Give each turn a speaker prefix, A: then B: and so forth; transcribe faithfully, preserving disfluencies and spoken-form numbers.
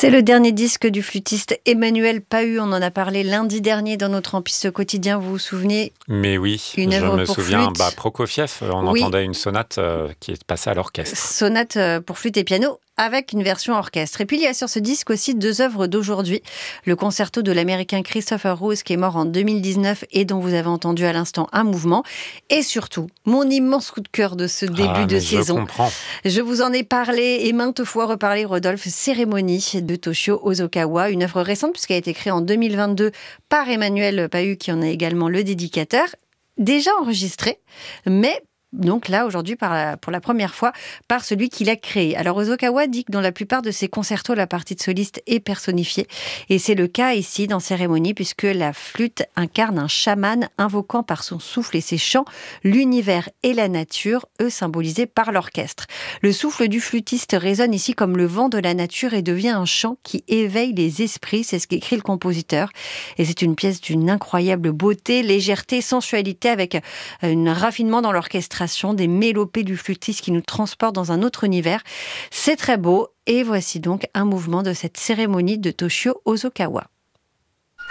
A: C'est le dernier disque du flûtiste Emmanuel Pahud. On en a parlé lundi dernier dans notre En Piste quotidien, vous vous souvenez?
B: Mais oui,
A: Une
B: je
A: œuvre
B: me
A: pour
B: souviens,
A: flûte.
B: bah, Prokofiev, on
A: Oui.
B: entendait une sonate euh, qui est passée à l'orchestre.
A: Sonate euh, pour flûte et piano avec une version orchestre. Et puis il y a sur ce disque aussi deux œuvres d'aujourd'hui. Le concerto de l'américain Christopher Rose qui est mort en deux mille dix-neuf et dont vous avez entendu à l'instant un mouvement. Et surtout, mon immense coup de cœur de ce début
B: Ah,
A: de
B: mais
A: saison.
B: Je comprends.
A: Je vous en ai parlé et maintes fois reparlé, Rodolphe, Cérémonie de Toshio Ozokawa, une œuvre récente puisqu'elle a été créée en deux mille vingt-deux par Emmanuel Pahud qui en est également le dédicateur. Déjà enregistré, mais donc là, aujourd'hui, par la, pour la première fois, par celui qui l'a créé. Alors, Ozokawa dit que dans la plupart de ses concertos, la partie de soliste est personnifiée. Et c'est le cas ici, dans Cérémonie, puisque la flûte incarne un chaman invoquant par son souffle et ses chants l'univers et la nature, eux symbolisés par l'orchestre. Le souffle du flûtiste résonne ici comme le vent de la nature et devient un chant qui éveille les esprits. C'est ce qu'écrit le compositeur. Et c'est une pièce d'une incroyable beauté, légèreté, sensualité, avec un raffinement dans l'orchestration, des mélopées du flûtiste qui nous transportent dans un autre univers. C'est très beau et voici donc un mouvement de cette Cérémonie de Toshio Ozokawa.